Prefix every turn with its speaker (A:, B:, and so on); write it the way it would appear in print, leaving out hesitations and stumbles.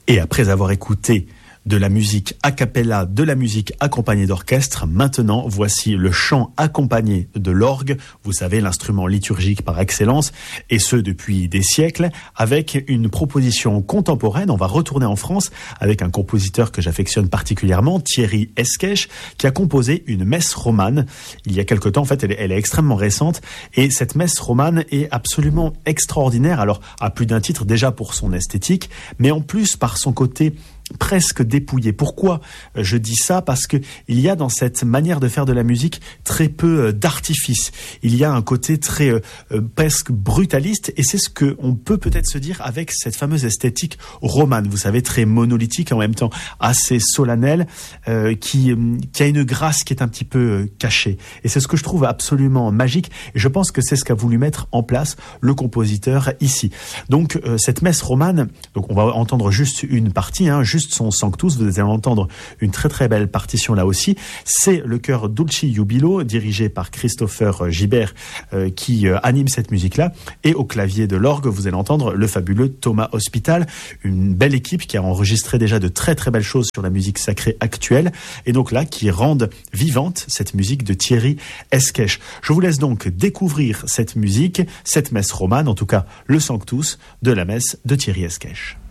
A: Et après avoir écouté de la musique a cappella, de la musique accompagnée d'orchestre, maintenant voici le chant accompagné de l'orgue, vous savez, l'instrument liturgique par excellence, et ce depuis des siècles, avec une proposition contemporaine. On va retourner en France avec un compositeur que j'affectionne particulièrement, Thierry Esquèche, qui a composé une messe romane il y a quelque temps. En fait, elle est extrêmement récente, et cette messe romane est absolument extraordinaire, alors à plus d'un titre, déjà pour son esthétique, mais en plus par son côté presque dépouillé. Pourquoi je dis ça? Parce que il y a dans cette manière de faire de la musique très peu d'artifice. Il y a un côté très presque brutaliste, et c'est ce que on peut peut-être se dire avec cette fameuse esthétique romane. Vous savez, très monolithique, en même temps assez solennelle, qui a une grâce qui est un petit peu cachée. Et c'est ce que je trouve absolument magique. Et je pense que c'est ce qu'a voulu mettre en place le compositeur ici. Donc cette messe romane, donc on va entendre juste une partie, juste son Sanctus. Vous allez entendre une très très belle partition là aussi. C'est le chœur Dulci Jubilo, dirigé par Christopher Gibert, qui anime cette musique-là. Et au clavier de l'orgue, vous allez entendre le fabuleux Thomas Hospital, une belle équipe qui a enregistré déjà de très très belles choses sur la musique sacrée actuelle, et donc là, qui rendent vivante cette musique de Thierry Esquèche. Je vous laisse donc découvrir cette musique, cette messe romane, en tout cas le Sanctus de la messe de Thierry Esquèche.